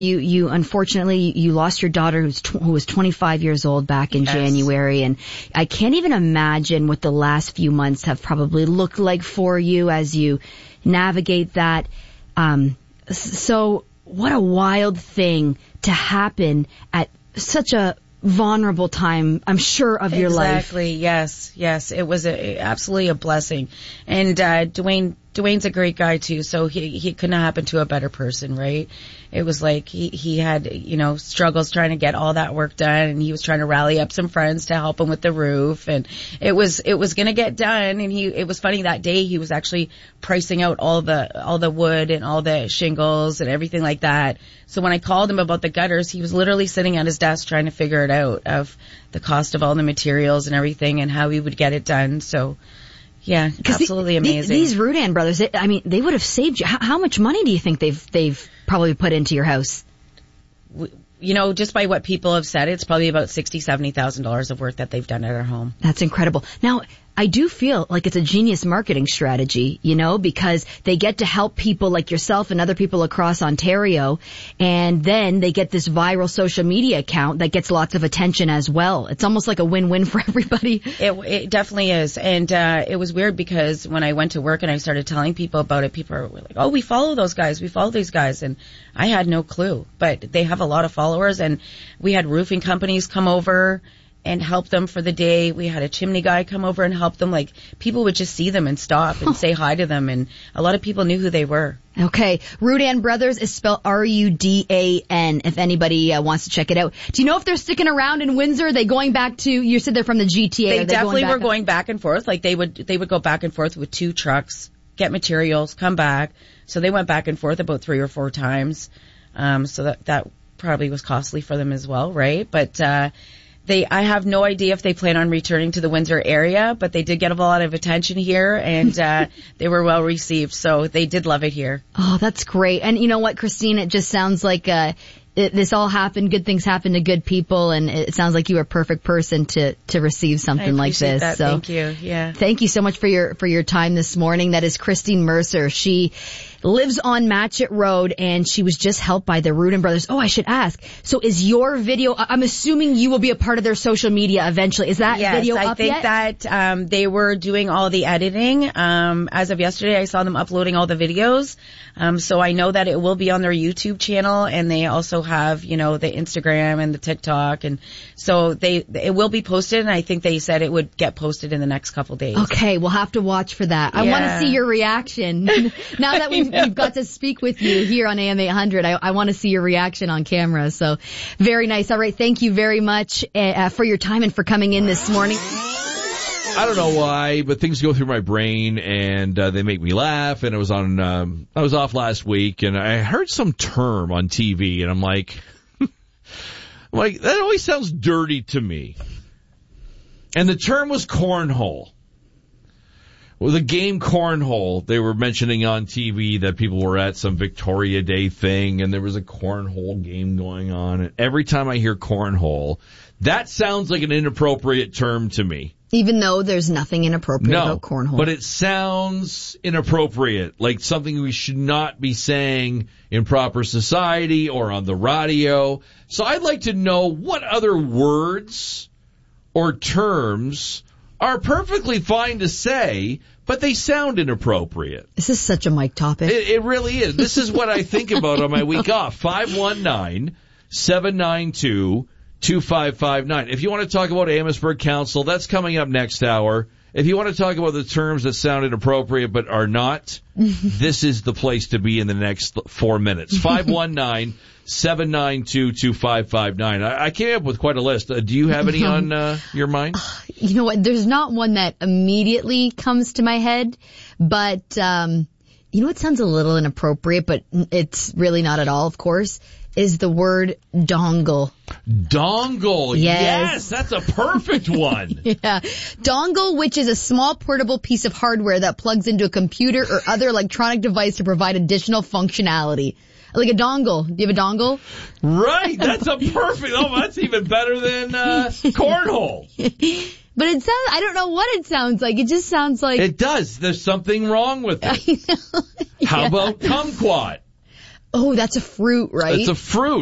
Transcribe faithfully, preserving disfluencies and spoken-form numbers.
You, you, unfortunately, you lost your daughter who's tw- who was twenty-five years old back in yes. January, and I can't even imagine what the last few months have probably looked like for you as you navigate that. Um, so what a wild thing to happen at such a vulnerable time, I'm sure, of your exactly. life. Exactly. Yes. Yes. It was a, absolutely a blessing. And, uh, Dwayne, Dwayne's a great guy too, so he, he couldn't happen to a better person, right? It was like he, he had, you know, struggles trying to get all that work done, and he was trying to rally up some friends to help him with the roof, and it was, it was gonna get done, and he, it was funny that day he was actually pricing out all the, all the wood and all the shingles and everything like that. So when I called him about the gutters, he was literally sitting at his desk trying to figure it out of the cost of all the materials and everything and how he would get it done, so. Yeah, absolutely the, amazing. These Rudan brothers, they, I mean, they would have saved you. How, how much money do you think they've they've probably put into your house? You know, just by what people have said, it's probably about sixty, seventy thousand dollars of work that they've done at our home. That's incredible. Now, I do feel like it's a genius marketing strategy, you know, because they get to help people like yourself and other people across Ontario, and then they get this viral social media account that gets lots of attention as well. It's almost like a win-win for everybody. It, it definitely is. And uh it was weird because when I went to work and I started telling people about it, people were like, oh, we follow those guys, we follow these guys. And I had no clue. But they have a lot of followers, and we had roofing companies come over and help them for the day. We had a chimney guy come over and help them. Like, people would just see them and stop and say hi to them, and a lot of people knew who they were. Okay. Rudan Brothers is spelled R U D A N, if anybody uh, wants to check it out. Do you know if they're sticking around in Windsor? Are they going back to, you said they're from the G T A. They, they definitely going were going back and forth. Like, they would, they would go back and forth with two trucks, get materials, come back. So they went back and forth about three or four times. Um, so that, that probably was costly for them as well, right? But, uh, They, I have no idea if they plan on returning to the Windsor area, but they did get a lot of attention here, and uh they were well received, so they did love it here. Oh, that's great. And you know what, Christine, it just sounds like uh it, this all happened, good things happen to good people, and it sounds like you were a perfect person to to receive something like this. That. So thank you. Yeah. Thank you so much for your for your time this morning. That is Christine Mercer. She lives on Matchett Road, and she was just helped by the Rudan brothers. Oh, I should ask. So is your video, I'm assuming you will be a part of their social media eventually. Is that yes, video I up think yet? that um they were doing all the editing. Um as of yesterday, I saw them uploading all the videos. Um so I know that it will be on their YouTube channel, and they also have, you know, the Instagram and the TikTok, and so they it will be posted, and I think they said it would get posted in the next couple days. Okay, we'll have to watch for that. I yeah. want to see your reaction. Now that we've, we've got to speak with you here on A M eight hundred, I, I want to see your reaction on camera. So very nice. All right, thank you very much uh, for your time and for coming in this morning. I don't know why, but things go through my brain, and uh, they make me laugh. And it was on, um, I was off last week, and I heard some term on T V, and I'm like, I'm like, that always sounds dirty to me. And the term was cornhole. Well, the game cornhole, they were mentioning on T V that people were at some Victoria Day thing, and there was a cornhole game going on. And every time I hear cornhole, that sounds like an inappropriate term to me. Even though there's nothing inappropriate no, about cornhole. But it sounds inappropriate, like something we should not be saying in proper society or on the radio. So I'd like to know what other words or terms are perfectly fine to say, but they sound inappropriate. This is such a mic topic. It, it really is. This is what I think about on my week off. five one nine, seven nine two, two five five nine. If you want to talk about Amherstburg Council, that's coming up next hour. If you want to talk about the terms that sound inappropriate but are not, this is the place to be in the next four minutes. five one nine, seven nine two, two five five nine. I, I came up with quite a list. Uh, do you have any on uh, your mind? You know what? There's not one that immediately comes to my head, but um, you know what sounds a little inappropriate, but it's really not at all, of course, is the word dongle. Dongle. Yes. Yes, that's a perfect one. Yeah. Dongle, which is a small portable piece of hardware that plugs into a computer or other electronic device to provide additional functionality. Like a dongle. Do you have a dongle? Right. That's a perfect. Oh, that's even better than uh, cornhole. But it sounds, I don't know what it sounds like. It just sounds like. It does. There's something wrong with it. I know. How Yeah. about kumquat? Oh, that's a fruit, right? It's a fruit.